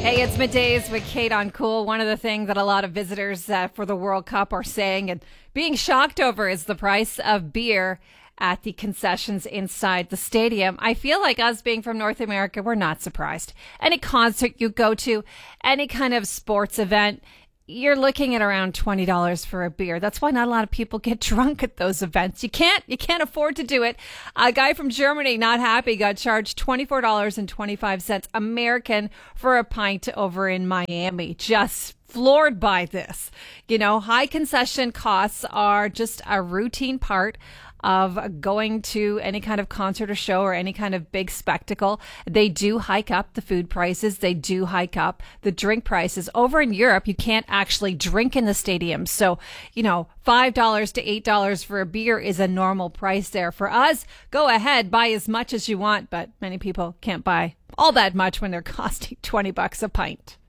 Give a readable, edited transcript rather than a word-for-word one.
Hey, it's middays with Kate on Cool. One of the things that a lot of visitors for the World Cup are saying and being shocked over is the price of beer at the concessions inside the stadium. I feel like us being from North America, we're not surprised. Any concert you go to, any kind of sports event, you're looking at around $20 for a beer. That's why not a lot of people get drunk at those events. You can't afford to do it. A guy from Germany, not happy, got charged $24.25 American for a pint over in Miami. Just floored by this. You know, high concession costs are just a routine part of going to any kind of concert or show or any kind of big spectacle. They do hike up the food prices. They do hike up the drink prices. Over in Europe, you can't actually drink in the stadium. So, you know, $5 to $8 for a beer is a normal price there. For us, go ahead, buy as much as you want, but many people can't buy all that much when they're costing $20 a pint.